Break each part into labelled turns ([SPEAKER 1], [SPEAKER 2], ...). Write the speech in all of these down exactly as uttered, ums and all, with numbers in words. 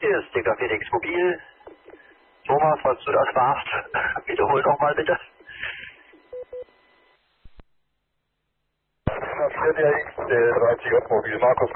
[SPEAKER 1] Hier ist D K Felix Mobil. Thomas, falls du das warst, wiederhol nochmal bitte.
[SPEAKER 2] vier D X, dreißig J Mobil, Markus.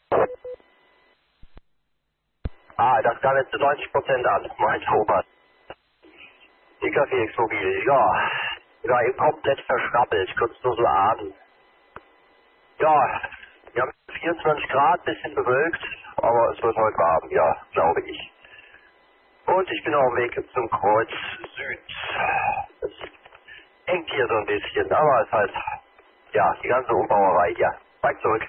[SPEAKER 1] Ah, das kam jetzt zu neunzig Prozent an, mein Thomas. D K Felix Mobil, ja, war eben komplett verschrappelt, kurz nur so Abend. Ja, wir haben vierundzwanzig Grad, bisschen bewölkt, aber es wird heute warm, ja, glaube ich. Und ich bin auf dem Weg zum Kreuz Süd. Das hängt hier so ein bisschen, aber es ist halt, ja, die ganze Umbauerei hier. Zeig zurück.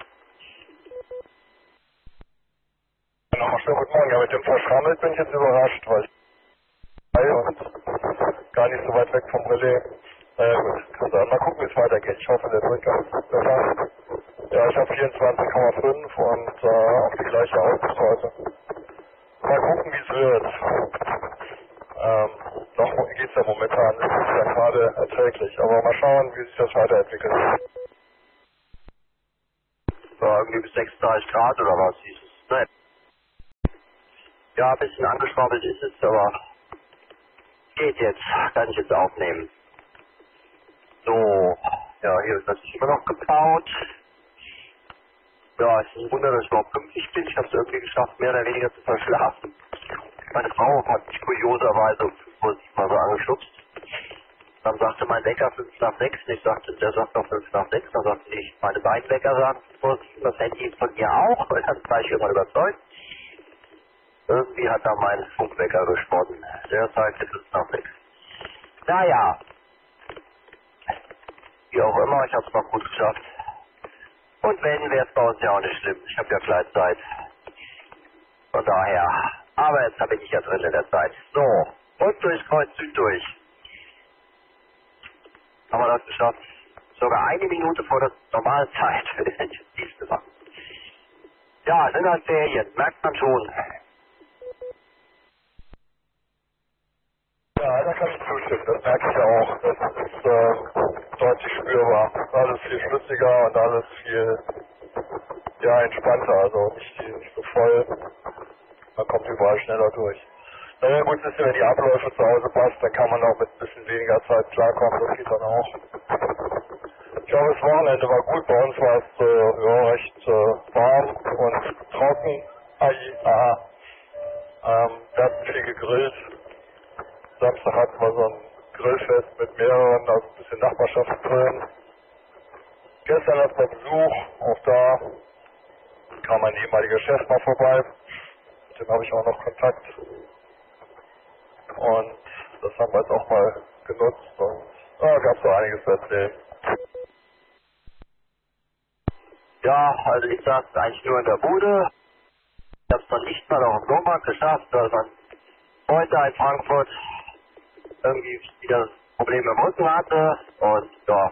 [SPEAKER 2] Nochmal schönen guten Morgen. Ja, mit dem verschrammelt bin ich jetzt überrascht, weil ich und gar nicht so weit weg vom Relais. Naja gut, also mal gucken, wie es weitergeht. Ich hoffe, der Drücker ist besser. Ja, ich habe vierundzwanzig Komma fünf und äh, auch die gleiche Ausbeute. Mal gucken, wie es wird. Ähm, noch geht es ja momentan, es ist ja gerade erträglich, aber mal schauen, wie sich das weiterentwickelt.
[SPEAKER 1] So, irgendwie bis sechsunddreißig Grad oder was hieß es? Nein. Ja, ein bisschen angeschwabbelt ist es, aber geht jetzt, kann ich jetzt aufnehmen. So, ja, hier ist natürlich immer noch gebaut. Ja, es ist ein Wunder, dass ich überhaupt pünktlich bin. Ich habe es irgendwie geschafft, mehr oder weniger zu verschlafen. Meine Frau hat mich kurioserweise um fünf Uhr sieben mal so angeschubst. Dann sagte mein Wecker fünf nach sechs. Ich sagte, der sagt doch fünf nach sechs. Dann sagte ich, meine beiden Wecker sagen fünf Uhr sieben. Das Handy ist von ihr auch. Und dann war ich immer überzeugt. Irgendwie hat da mein Funkwecker gesponnen. Der zeigte fünf nach sechs. Naja. Wie auch immer, ich habe es noch gut geschafft. Und wenn, wäre es bei uns ja auch nicht schlimm. Ich habe ja Gleitzeit. Von daher. Aber jetzt bin ich ja drin in der Zeit. So. Und durch Kreuz Süd durch. Haben wir das geschafft? Sogar eine Minute vor der normalen Zeit. Siehst du mal. Ja, sind halt Ferien. Merkt man schon.
[SPEAKER 2] Ja, da kann ich zustimmen, das merke ich auch. Das ist äh, deutlich spürbar. Alles viel flüssiger und alles viel ja, entspannter, also nicht, nicht so voll. Man kommt überall schneller durch. Naja gut, wisst ihr, wenn die Abläufe zu Hause passt, dann kann man auch mit ein bisschen weniger Zeit klarkommen, das geht dann auch. Ich glaube, das Wochenende war gut, bei uns war es äh, ja, recht äh, warm und trocken. Ai, aha. Ähm, wir hatten viel gegrillt. Samstag hatten wir so ein Grillfest mit mehreren, also ein bisschen Nachbarschaftsgrillen. Gestern hatten wir Besuch, auch da kam mein ehemaliger Chef mal vorbei. Mit dem habe ich auch noch Kontakt. Und das haben wir jetzt auch mal genutzt und da gab es so einiges zu erzählen.
[SPEAKER 1] Ja, also ich saß eigentlich nur in der Bude. Ich habe es dann nicht mal auf dem Flohmarkt geschafft, weil man heute in Frankfurt irgendwie wieder Probleme im Rücken hatte. Und ja,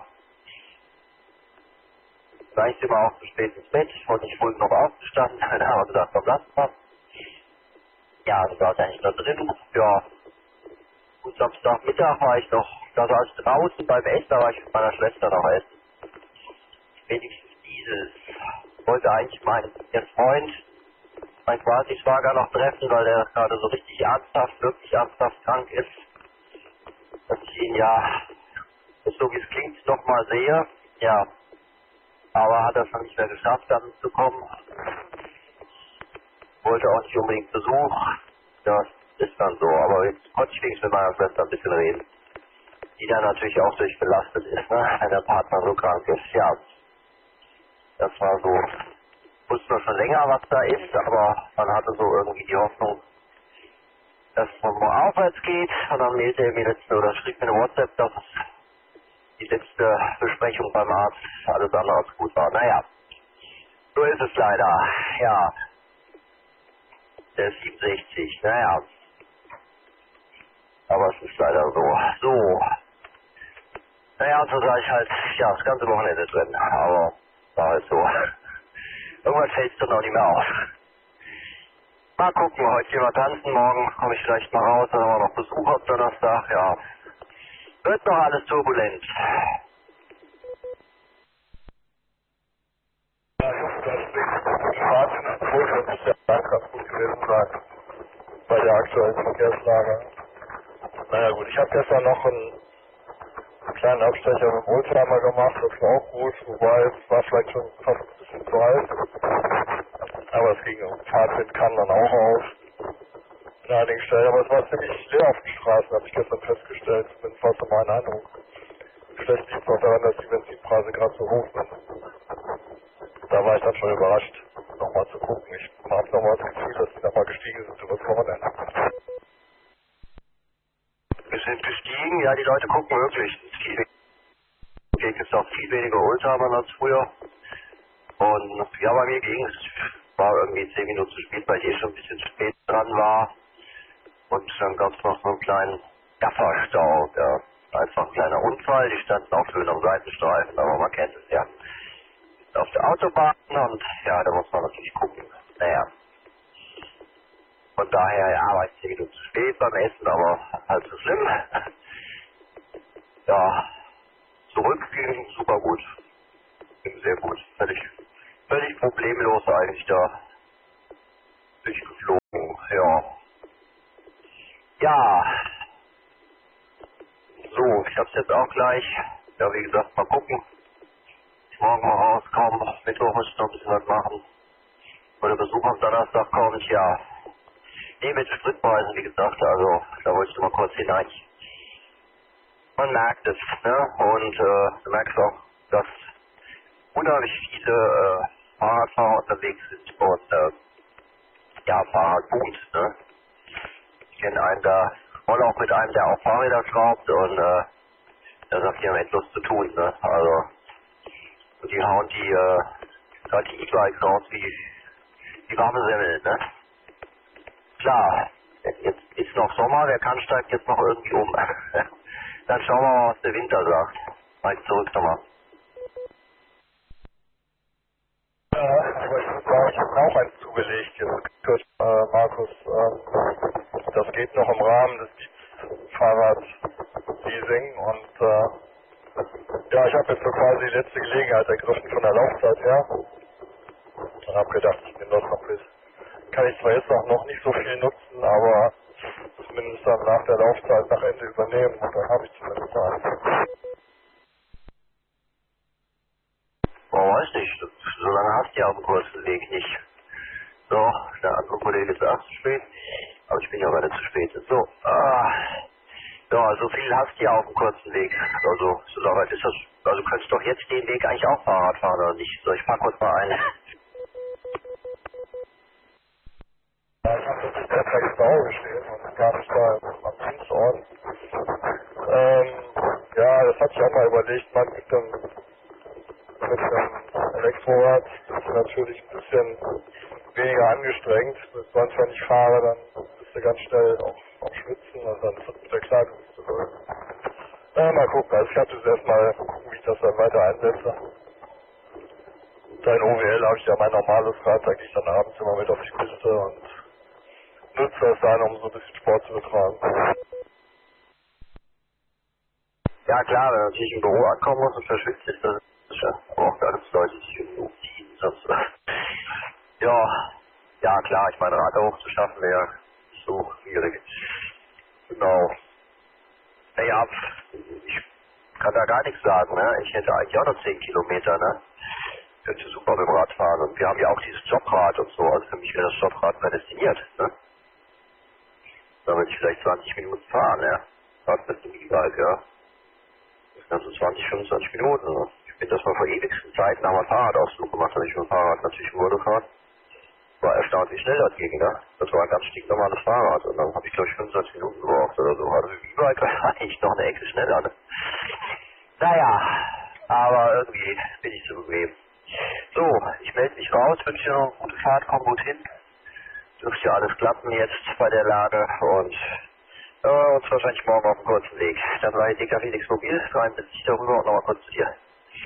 [SPEAKER 1] vielleicht sind wir auch zu spät ins Bett. Ich wollte nicht früh noch aufgestanden. Dann haben wir gesagt, komm, lass mal. Ja, das war eigentlich da drin. Ja, und Samstagmittag war ich noch, da saß ich draußen beim Essen, da war ich mit meiner Schwester noch essen. Wenigstens dieses. Ich wollte eigentlich meinen ihren Freund, mein Quasi-Schwager noch treffen, weil der gerade so richtig ernsthaft, wirklich ernsthaft krank ist. Dass ich ihn ja, so wie es klingt, nochmal sehe. Ja, aber hat er schon nicht mehr geschafft, dann zu kommen. Wollte auch nicht unbedingt Besuch. Das ist dann so, aber jetzt konnte ich wenigstens mit meiner Schwester ein bisschen reden. Die dann natürlich auch durchbelastet ist, ne? Wenn der Partner so krank ist. Ja, das war so. Ich wusste noch schon länger, was da ist, aber man hatte so irgendwie die Hoffnung, dass es mal aufwärts geht. Und dann mailte er mir letzte oder schrieb mir eine WhatsApp, dass die letzte Besprechung beim Arzt alles andere als gut war. Naja, so ist es leider. Ja, der ist siebenundsechzig. Naja, aber es ist leider so. So. Naja, und so sah ich halt, ja, das ganze Wochenende drin. Aber war halt so. Irgendwann fällt es dann auch nicht mehr auf. Mal gucken, heute gehen wir tanzen, morgen komme ich vielleicht mal raus, dann haben wir noch Besuch am Donnerstag, ja. Wird noch alles turbulent.
[SPEAKER 2] Ja, ich hoffe, dass die Fahrt in Frankfurt muss ja ganz gut gewesen sein. aktuellen Verkehrslage. Naja gut, ich habe gestern noch einen kleinen Abstecher mit dem Oldtimer gemacht, das war auch gut, wobei es war vielleicht schon fast ein bisschen zu heiß. Aber es ging, Fahrtwind kam dann auch auf. An einigen Stellen, aber es war ziemlich leer auf den Straßen, habe ich gestern festgestellt, zumindest war so mein Eindruck. Vielleicht liegt es auch daran, dass die Benzinpreise gerade so hoch sind. Da war ich dann schon überrascht, nochmal zu gucken. Ich habe nochmal das Gefühl, dass die nochmal gestiegen sind über das Wochenende.
[SPEAKER 1] Wir sind gestiegen, ja, die Leute gucken wirklich. Es geht jetzt auch viel weniger Oldtimern als früher. Und ja, bei mir ging es. War irgendwie zehn Minuten zu spät, weil ich eh schon ein bisschen zu spät dran war. Und dann gab es noch so einen kleinen Gafferstau. Ja, einfach ein kleiner Unfall. Die standen auch schön am Seitenstreifen, aber man kennt es ja. Auf der Autobahn und ja, da muss man natürlich gucken. Naja. Von daher, ja, war ich zehn Minuten zu spät beim Essen, aber halt so schlimm. Ja, zurück ging super gut. Ging sehr gut. Völlig, völlig problemlos eigentlich da durchgeflogen. Ja. Ja. So, ich hab's jetzt auch gleich. Ja, wie gesagt, mal gucken. Morgen mal rauskommen. Mittwoch muss ich noch ein bisschen was machen. Weil der Besuch am Donnerstag kommt, ja. Nee, mit Spritpreisen, wie gesagt, also da wollte ich mal kurz hinein. Man merkt es, ne? Und äh, du merkst auch, dass unheimlich viele äh, Fahrradfahrer unterwegs sind und äh, ja, Fahrrad boomt, ne? Ich kenne einen da, und auch mit einem, der auch Fahrräder schraubt und äh, der sagt, die haben etwas zu tun, ne? Also und die hauen die äh, gerade die E-Bikes raus wie wie warme Semmeln, ne? Klar, jetzt ist noch Sommer, der kann steigt jetzt noch irgendwie um. Dann schauen wir mal, was der Winter sagt. Mal zurück nochmal.
[SPEAKER 2] Ja, aber ich muss sagen, ich habe auch eins zugelegt. Jetzt gehört, äh, Markus, äh, das geht noch im Rahmen des Fahrrad-Leasing und äh, ja, ich habe jetzt so quasi die letzte Gelegenheit ergriffen von der Laufzeit her und habe gedacht, ich nehme das noch mit. Kann ich zwar jetzt auch noch nicht so viel nutzen, aber zumindest dann nach der Laufzeit nach Ende übernehmen und dann habe ich zumindest eins.
[SPEAKER 1] Oh, weiß nicht, so lange hast du ja auf dem kurzen Weg nicht. So, der andere Kollege ist auch zu spät, aber ich bin ja gerade zu spät. So, ah, ja, so viel hast du ja auf dem kurzen Weg. Also, so weit ist das, also du könntest doch jetzt den Weg eigentlich auch Fahrrad fahren, oder nicht? So, ich fahr kurz mal ein.
[SPEAKER 2] Ja, ich habe jetzt derzeit ins Auge gestehen und gar nicht da am Dienstort. Ähm, ja, das hatte ich auch mal überlegt, man mit dem, mit dem Elektrorad ist natürlich ein bisschen weniger angestrengt. Wenn man zwar nicht fahre, dann bist du ganz schnell auch, auch schwitzen und dann ist das mit der Kleidung nicht so doll. Ja, mal gucken, also ich habe jetzt erstmal gucken, wie ich das dann weiter einsetze. Dein O W L habe ich ja mein normales Rad, da gehe ich dann abends immer mit auf die Piste und nutze das dann, um so ein bisschen Sport zu betreiben.
[SPEAKER 1] Ja klar, wenn man natürlich im Büro ankommen muss und verschwitzt ist, das ist ja auch alles Leute, die sich irgendwie umziehen. Sonst, ja, ja klar, ich meine, Rad hochzuschaffen wäre nicht so schwierig. Genau. Naja, ich kann da gar nichts sagen, ne? Ich hätte eigentlich auch noch zehn Kilometer, ne? Ich könnte super mit dem Rad fahren und wir haben ja auch dieses Jobrad und so, also für mich wäre das Jobrad prädestiniert, ne? Da würde ich vielleicht zwanzig Minuten fahren, ja. Fahrt mit dem E-Bike, ja. Das sind so zwanzig, fünfundzwanzig Minuten, ne? Ich bin das mal vor ewigsten Zeiten haben wir Fahrradausflug gemacht, habe ich mit dem Fahrrad natürlich nur gefahren. War erstaunt, wie schnell das ging, ne? Das war ein ganz stinknormales Fahrrad und dann habe ich glaube ich fünfundzwanzig Minuten gebraucht oder so. Also mit dem E-Bike war eigentlich noch eine Ecke schneller, ne? Naja, aber irgendwie bin ich zu bequem. So, ich melde mich raus, wünsche dir noch eine gute Fahrt, komm gut hin. Dürfte ja alles klappen jetzt bei der Lage und äh, uns wahrscheinlich morgen auf dem kurzen Weg. Dann war ich D K Felix Mobil, dreiundsiebzig darüber und nochmal kurz zu dir.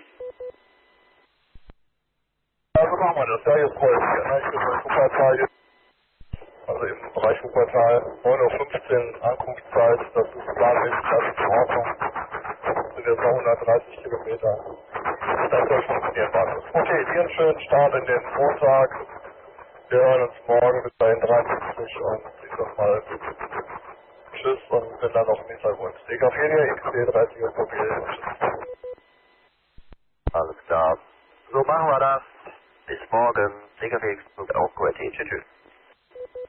[SPEAKER 2] Ja, so machen wir das. Ja, jetzt freue ich mich. Ne? Ich bin in Wuppertal jetzt, also im Bereich Wuppertal, neun Uhr fünfzehn Ankunftszeit, das ist planmäßig alles in Ordnung. Das sind jetzt noch hundertdreißig Kilometer. Das soll funktionieren, Markus. Okay, dir einen schönen Start in den Montag. Wir hören uns morgen. morgen bis dahin dreiundfünfzig und ich sag mal tschüss und bin dann noch im Hintergrund. D K vier X D dreißig mobil. Tschüss.
[SPEAKER 1] Alles klar. So machen wir das. Bis morgen. D K V X. Auch Tschüss. Tschüss.